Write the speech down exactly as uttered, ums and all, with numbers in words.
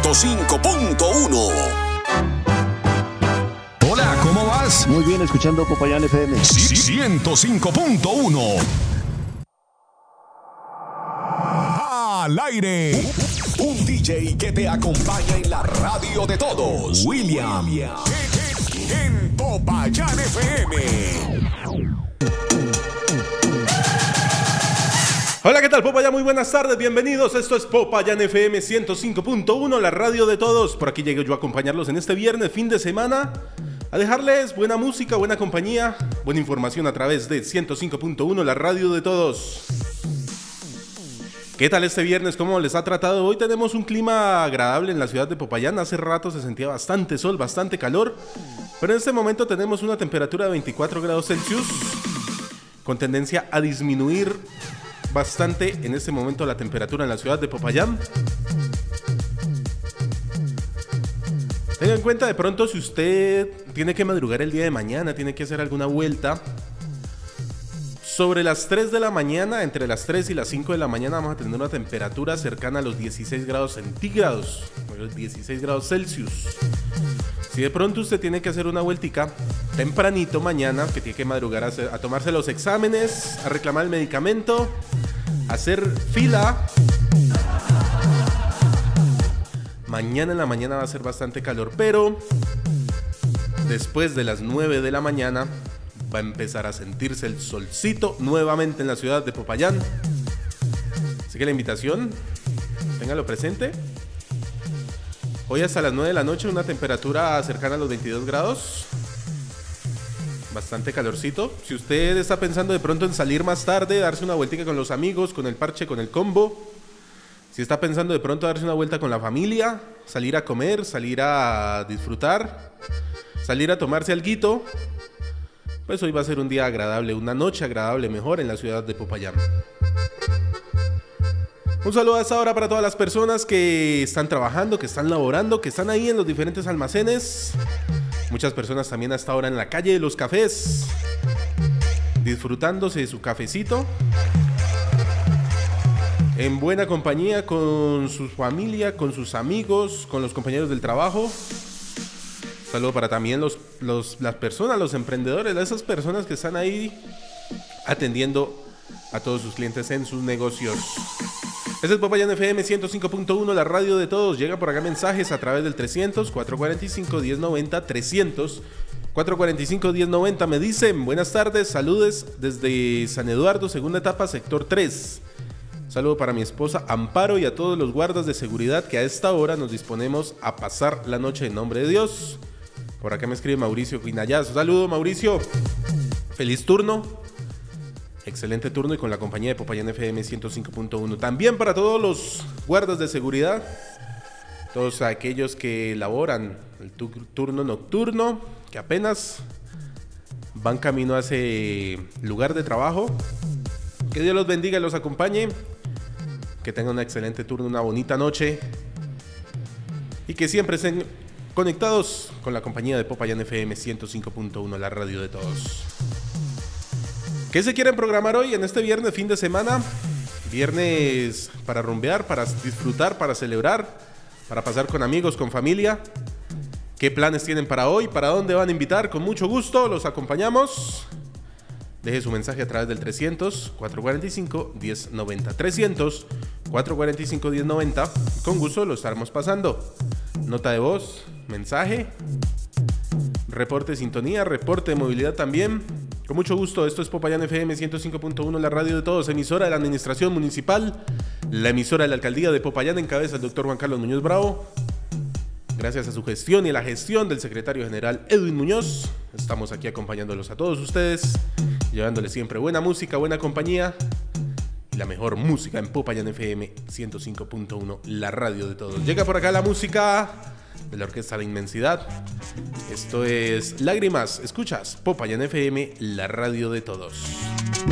ciento cinco punto uno. Hola, ¿cómo vas? Muy bien, escuchando Popayán F M. ciento cinco punto uno. Al aire. Un D J que te acompaña en la radio de todos. William. William. En Popayán F M. Hola, ¿qué tal, Popayán? Muy buenas tardes, bienvenidos. Esto es Popayán F M ciento cinco punto uno, la radio de todos. Por aquí llegué yo a acompañarlos en este viernes, fin de semana, a dejarles buena música, buena compañía, buena información a través de ciento cinco punto uno, la radio de todos. ¿Qué tal este viernes? ¿Cómo les ha tratado? Hoy tenemos un clima agradable en la ciudad de Popayán. Hace rato se sentía bastante sol, bastante calor, pero en este momento tenemos una temperatura de veinticuatro grados Celsius, con tendencia a disminuir bastante en este momento la temperatura en la ciudad de Popayán. Tenga en cuenta de pronto si usted tiene que madrugar el día de mañana, tiene que hacer alguna vuelta. Sobre las tres de la mañana, entre las tres y las cinco de la mañana, vamos a tener una temperatura cercana a los dieciséis grados centígrados, los dieciséis grados Celsius. Si de pronto usted tiene que hacer una vueltica tempranito mañana, que tiene que madrugar a, hacer, a tomarse los exámenes, a reclamar el medicamento, a hacer fila, mañana en la mañana va a ser bastante calor, pero después de las nueve de la mañana va a empezar a sentirse el solcito nuevamente en la ciudad de Popayán. Así que la invitación, téngalo presente. Hoy hasta las nueve de la noche una temperatura cercana a los veintidós grados. Bastante calorcito. Si usted está pensando de pronto en salir más tarde, darse una vueltica con los amigos, con el parche, con el combo. Si está pensando de pronto darse una vuelta con la familia, salir a comer, salir a disfrutar, salir a tomarse alguito, pues hoy va a ser un día agradable, una noche agradable mejor en la ciudad de Popayán. Un saludo a esta hora para todas las personas que están trabajando, que están laborando, que están ahí en los diferentes almacenes. Muchas personas también a esta hora en la calle de los cafés, disfrutándose de su cafecito, en buena compañía con su familia, con sus amigos, con los compañeros del trabajo. Saludo para también los, los, las personas, los emprendedores, esas personas que están ahí atendiendo a todos sus clientes en sus negocios. Este es Popayán F M ciento cinco punto uno, la radio de todos. Llega por acá mensajes a través del trescientos, cuatrocientos cuarenta y cinco, diez noventa, trescientos, cuatrocientos cuarenta y cinco, diez noventa. Me dicen, buenas tardes, saludes desde San Eduardo, segunda etapa, sector tres. Saludo para mi esposa Amparo y a todos los guardas de seguridad que a esta hora nos disponemos a pasar la noche en nombre de Dios. Por acá me escribe Mauricio Quinayazo. Saludo, Mauricio. Feliz turno. Excelente turno y con la compañía de Popayán F M ciento cinco punto uno. También para todos los guardas de seguridad, todos aquellos que laboran el turno nocturno, que apenas van camino a ese lugar de trabajo. Que Dios los bendiga y los acompañe. Que tengan un excelente turno, una bonita noche. Y que siempre estén conectados con la compañía de Popayán F M ciento cinco punto uno, la radio de todos. ¿Qué se quieren programar hoy en este viernes, fin de semana? Viernes para rumbear, para disfrutar, para celebrar, para pasar con amigos, con familia. ¿Qué planes tienen para hoy? ¿Para dónde van a invitar? Con mucho gusto los acompañamos. Deje su mensaje a través del trescientos, cuatrocientos cuarenta y cinco, diez noventa. trescientos, cuatrocientos cuarenta y cinco, diez noventa. Con gusto lo estaremos pasando. Nota de voz, mensaje, reporte de sintonía, reporte de movilidad también. Con mucho gusto, esto es Popayán F M ciento cinco punto uno, la radio de todos, emisora de la administración municipal, la emisora de la alcaldía de Popayán, en cabeza el doctor Juan Carlos Muñoz Bravo. Gracias a su gestión y a la gestión del secretario general Edwin Muñoz, estamos aquí acompañándolos a todos ustedes, llevándoles siempre buena música, buena compañía y la mejor música en Popayán F M ciento cinco punto uno, la radio de todos. Llega por acá la música de la Orquesta La Inmensidad. Esto es Lágrimas. Escuchas Popayán F M, la radio de todos.